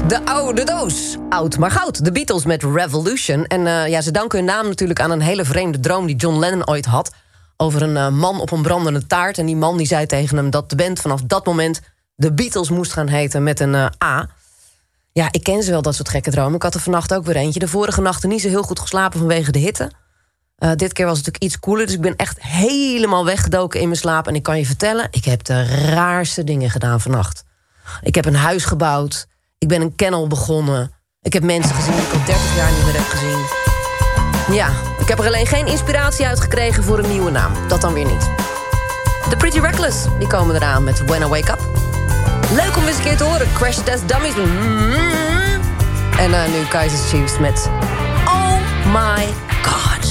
De oude doos. Oud maar goud. De Beatles met Revolution. En ze danken hun naam natuurlijk aan een hele vreemde droom die John Lennon ooit had. Over een man op een brandende taart. En die man die zei tegen hem dat de band vanaf dat moment de Beatles moest gaan heten met een A. Ja, ik ken ze wel, dat soort gekke dromen. Ik had er vannacht ook weer eentje. De vorige nachten niet zo heel goed geslapen vanwege de hitte. Dit keer was het natuurlijk iets koeler. Dus ik ben echt helemaal weggedoken in mijn slaap. En ik kan je vertellen, ik heb de raarste dingen gedaan vannacht. Ik heb een huis gebouwd. Ik ben een kennel begonnen. Ik heb mensen gezien die ik al 30 jaar niet meer heb gezien. Ja, ik heb er alleen geen inspiratie uit gekregen voor een nieuwe naam. Dat dan weer niet. The Pretty Reckless, die komen eraan met When I Wake Up. Leuk om eens een keer te horen. Crash Test Dummies. En nu Kaiser's Chiefs met Oh My God.